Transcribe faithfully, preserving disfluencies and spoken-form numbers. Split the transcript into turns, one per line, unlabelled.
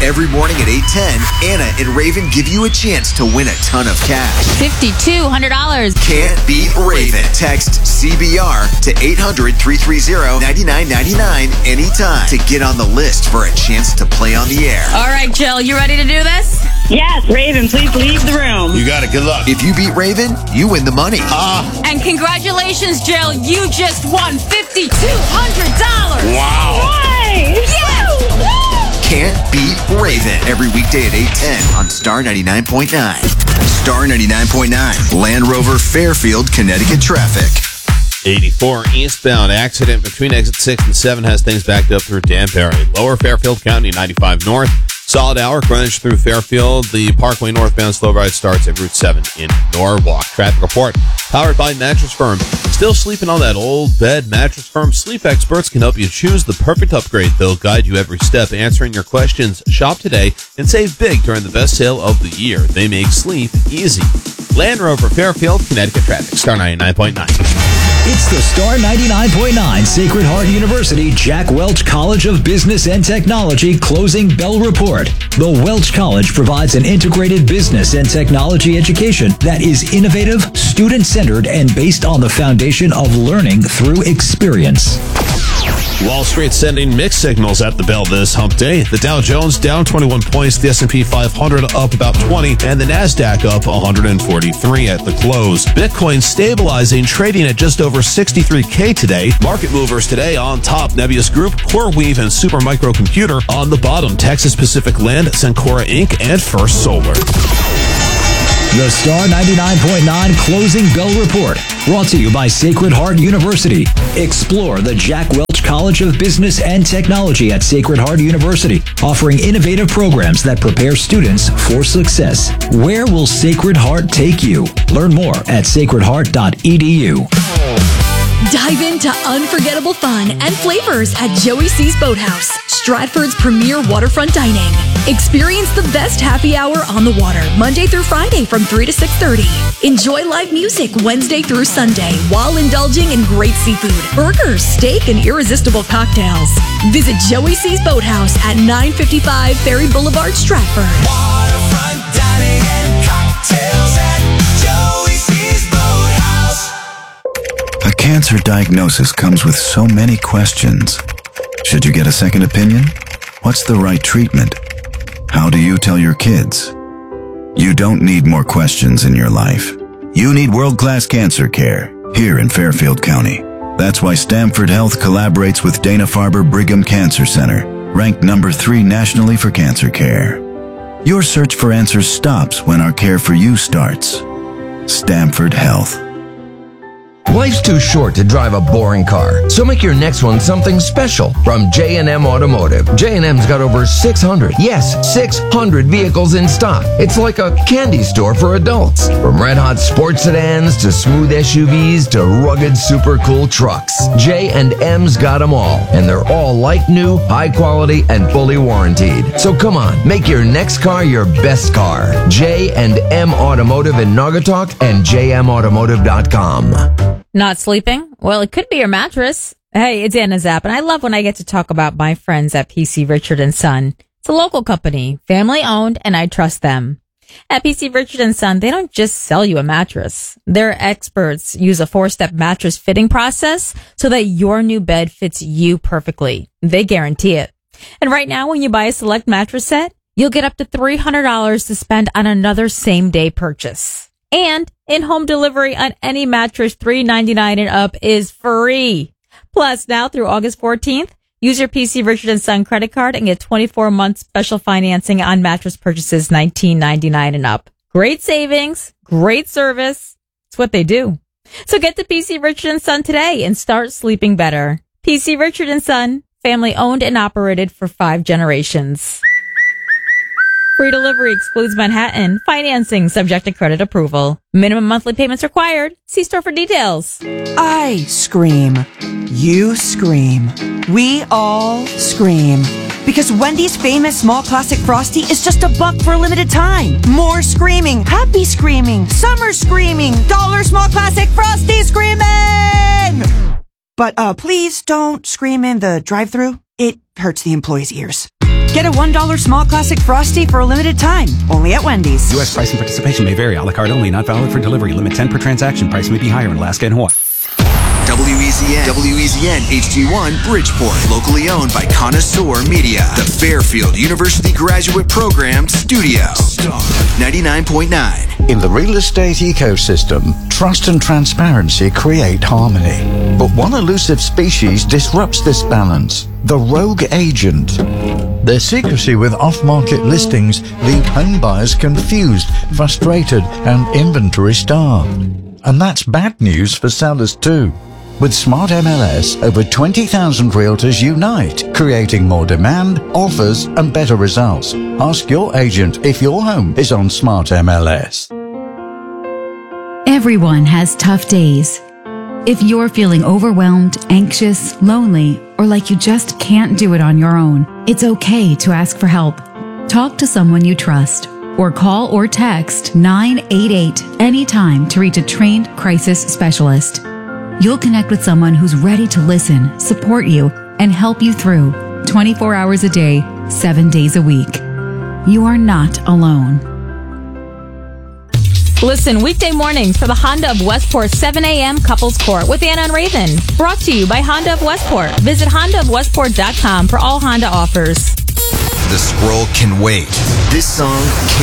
Every morning at eight ten, Anna and Raven give you a chance to win a ton of cash.
five thousand two hundred dollars.
Can't beat Raven. Text C B R to eight hundred, three three zero, nine nine nine nine anytime to get on the list for a chance to play on the air.
All right, Jill, you ready to do this?
Yes, Raven, please leave the room.
You got it. Good luck.
If you beat Raven, you win the money.
Ah.
And congratulations, Jill. You just won five thousand two hundred dollars.
Wow.
Why?
Yes!
Can't beat Raven. Every weekday at eight ten on Star ninety-nine point nine. Star ninety-nine point nine. Land Rover Fairfield, Connecticut traffic.
eighty-four eastbound accident between exit six and seven has things backed up through Danbury. Lower Fairfield County, ninety-five north. Solid hour, Greenwich through Fairfield. The Parkway northbound slow ride starts at Route seven in Norwalk. Traffic report powered by Mattress Firm. Still sleeping on that old bed? Mattress Firm sleep experts can help you choose the perfect upgrade. They'll guide you every step, answering your questions. Shop today and save big during the best sale of the year. They make sleep easy. Land Rover Fairfield, Connecticut traffic. Star ninety-nine point nine.
It's the Star ninety-nine point nine Sacred Heart University Jack Welch College of Business and Technology Closing Bell Report. The Welch College provides an integrated business and technology education that is innovative, student-centered, and based on the foundation of learning through experience.
Wall Street sending mixed signals at the bell this hump day. The Dow Jones down twenty-one points, the S and P five hundred up about twenty, and the NASDAQ up one hundred forty-three at the close. Bitcoin stabilizing, trading at just over sixty-three K today. Market movers today on top, Nebius Group, CoreWeave, and Supermicro Computer. On the bottom, Texas Pacific Land, Cencora Incorporated, and First Solar.
The Star ninety-nine point nine Closing Bell Report, brought to you by Sacred Heart University. Explore the Jack Welch College of Business and Technology at Sacred Heart University, offering innovative programs that prepare students for success. Where will Sacred Heart take you? Learn more at sacred heart dot e d u.
Dive into unforgettable fun and flavors at Joey C's Boathouse, Stratford's premier waterfront dining. Experience the best happy hour on the water, Monday through Friday from three to six thirty. Enjoy live music Wednesday through Sunday while indulging in great seafood, burgers, steak, and irresistible cocktails. Visit Joey C's Boathouse at nine fifty-five Ferry Boulevard, Stratford.
Waterfront dining and cocktails at Joey C's Boathouse.
A cancer diagnosis comes with so many questions. Should you get a second opinion? What's the right treatment? How do you tell your kids? You don't need more questions in your life. You need world-class cancer care here in Fairfield County. That's why Stamford Health collaborates with Dana-Farber Brigham Cancer Center, ranked number three nationally for cancer care. Your search for answers stops when our care for you starts. Stamford Health.
Life's too short to drive a boring car, so make your next one something special from J and M Automotive. J and M's got over six hundred, yes, six hundred vehicles in stock. It's like a candy store for adults. From red-hot sports sedans to smooth S U Vs to rugged super cool trucks, J and M's got them all, and they're all like new, high quality, and fully warranted. So come on, make your next car your best car. J and M Automotive in Naugatuck and j m automotive dot com.
Not sleeping? Well, it could be your mattress. Hey, it's Anna Zapp, and I love when I get to talk about my friends at P C Richard and Son. It's a local company, family owned, and I trust them. At P C Richard and Son, they don't just sell you a mattress. Their experts use a four-step mattress fitting process so that your new bed fits you perfectly. They guarantee it. And right now, when you buy a select mattress set, you'll get up to three hundred dollars to spend on another same-day purchase. And in-home delivery on any mattress three ninety-nine and up is free. Plus, now through August fourteenth, use your P C Richard and Son credit card and get twenty-four months special financing on mattress purchases nineteen ninety-nine and up. Great savings, great service. It's what they do. So get to P C Richard and Son today and start sleeping better. P C Richard and Son, family owned and operated for five generations. Free delivery excludes Manhattan. Financing subject to credit approval. Minimum monthly payments required. See store for details.
I scream. You scream. We all scream. Because Wendy's famous small classic Frosty is just a buck for a limited time. More screaming. Happy screaming. Summer screaming. Dollar small classic Frosty screaming! But uh, please don't scream in the drive-thru. It hurts the employees' ears. Get a one dollar small classic Frosty for a limited time, only at Wendy's.
U S price and participation may vary. A la carte only, not valid for delivery. Limit ten per transaction. Price may be higher in Alaska and Hawaii.
W E Z N, W E Z N H D one Bridgeport, locally owned by Connoisseur Media, the Fairfield University Graduate Program Studio. Star ninety-nine point nine.
In the real estate ecosystem, trust and transparency create harmony. But one elusive species disrupts this balance: the rogue agent. Their secrecy with off-market listings leave home buyers confused, frustrated, and inventory-starved. And that's bad news for sellers too. With Smart M L S, over twenty thousand realtors unite, creating more demand, offers, and better results. Ask your agent if your home is on Smart M L S.
Everyone has tough days. If you're feeling overwhelmed, anxious, lonely, or like you just can't do it on your own, it's okay to ask for help. Talk to someone you trust, or call or text nine eight eight anytime to reach a trained crisis specialist. You'll connect with someone who's ready to listen, support you, and help you through twenty-four hours a day, seven days a week. You are not alone.
Listen weekday mornings for the Honda of Westport seven a.m. Couples Court with Anna and Raven. Brought to you by Honda of Westport. Visit honda of westport dot com for all Honda offers.
The scroll can wait. This song can't